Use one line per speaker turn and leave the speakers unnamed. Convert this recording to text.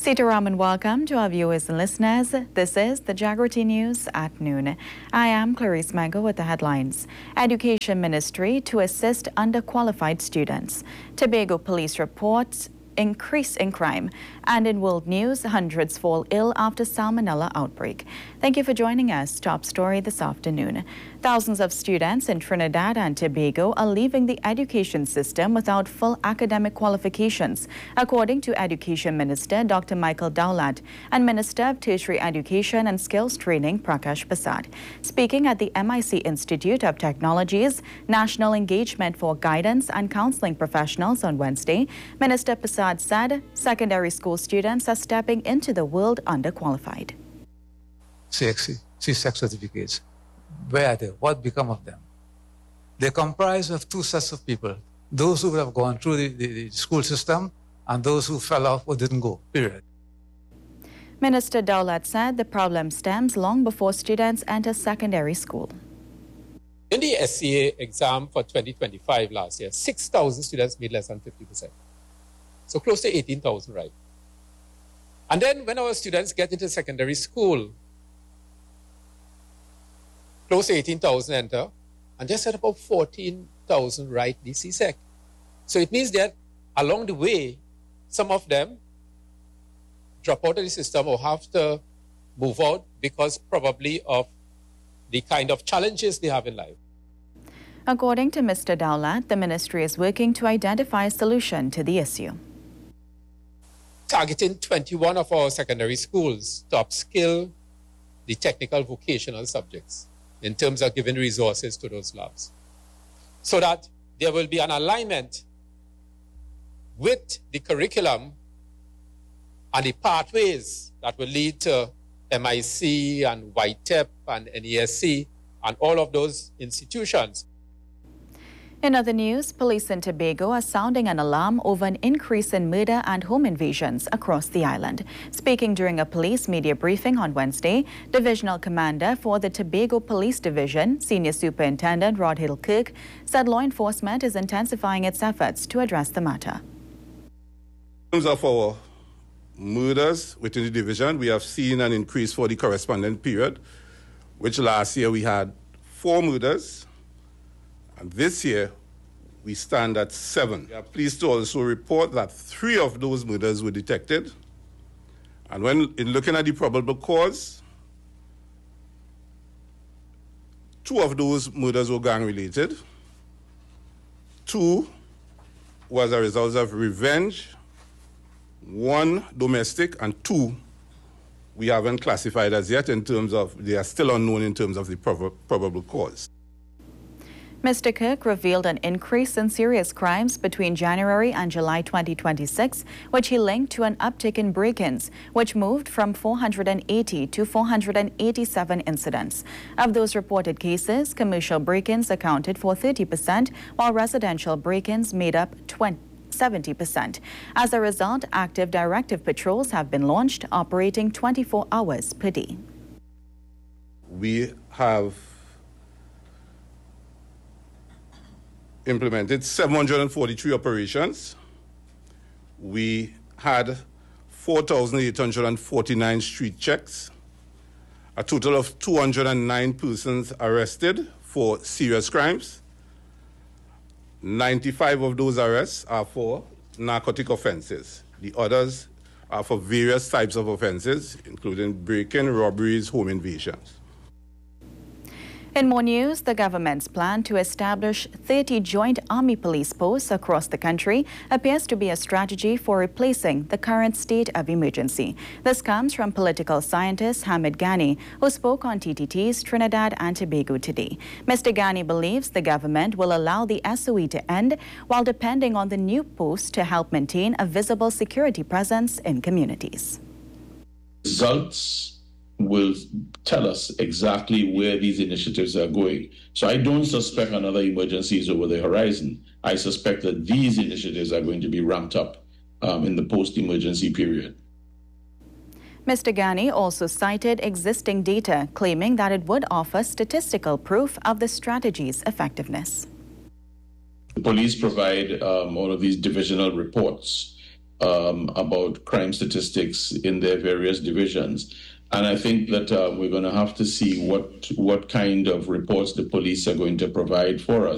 Sitaram, welcome to our viewers and listeners. This is the Jagrati News at noon. I am Clarice Mango with the headlines. Education Ministry to assist underqualified students. Tobago police reports increase in crime. And in world news, hundreds fall ill after salmonella outbreak. Thank you for joining us. Top story this afternoon. Thousands of students in Trinidad and Tobago are leaving the education system without full academic qualifications, according to Education Minister Dr. Michael Dowlad and Minister of Tertiary Education and Skills Training Prakash Prasad. Speaking at the MIC Institute of Technology's National Engagement for Guidance and Counseling Professionals on Wednesday, Minister Prasad said secondary school students are stepping into the world underqualified.
C-sex certificates. Where are they? What become of them? They comprise of two sets of people. Those who have gone through the school system and those who fell off or didn't go, period.
Minister Dowlad said the problem stems long before students enter secondary school.
In the SCA exam for 2025 last year, 6,000 students made less than 50%. So close to 18,000, right? And then when our students get into secondary school, close to 18,000 enter, and just at about 14,000 write the CSEC. So it means that along the way, some of them drop out of the system or have to move out because probably of the kind of challenges they have in life.
According to Mr. Dowlad, the ministry is working to identify a solution to the issue.
Targeting 21 of our secondary schools to upskill the technical vocational subjects in terms of giving resources to those labs, so that there will be an alignment with the curriculum and the pathways that will lead to MIC and YTEP and NESC and all of those institutions.
In other news, police in Tobago are sounding an alarm over an increase in murder and home invasions across the island. Speaking during a police media briefing on Wednesday, Divisional Commander for the Tobago Police Division, Senior Superintendent Rodhill Kirk, said law enforcement is intensifying its efforts to address the matter.
In terms of our murders within the division, we have seen an increase for the corresponding period, which last year we had 4 murders. And this year, we stand at 7. We are pleased to also report that 3 of those murders were detected. And when in looking at the probable cause, 2 of those murders were gang-related. 2 was a result of revenge, 1 domestic, and 2 we haven't classified as yet in terms of, they are still unknown in terms of the probable cause.
Mr. Kirk revealed an increase in serious crimes between January and July 2026, which he linked to an uptick in break-ins, which moved from 480 to 487 incidents. Of those reported cases, commercial break-ins accounted for 30%, while residential break-ins made up 70%. As a result, active directive patrols have been launched, operating 24 hours per day.
We have implemented 743 operations. We had 4,849 street checks, a total of 209 persons arrested for serious crimes. 95 of those arrests are for narcotic offenses. The others are for various types of offenses, including break-in, robberies, home invasions.
In more news, the government's plan to establish 30 joint army police posts across the country appears to be a strategy for replacing the current state of emergency. This comes from political scientist Hamid Ghani, who spoke on TTT's Trinidad and Tobago today. Mr. Ghani believes the government will allow the SOE to end while depending on the new posts to help maintain a visible security presence in communities.
Results will tell us exactly where these initiatives are going. So I don't suspect another emergency is over the horizon. I suspect that these initiatives are going to be ramped up in the post-emergency period.
Mr. Ghani also cited existing data, claiming that it would offer statistical proof of the strategy's effectiveness.
The police provide all of these divisional reports about crime statistics in their various divisions. And I think that we're going to have to see what kind of reports the police are going to provide for us.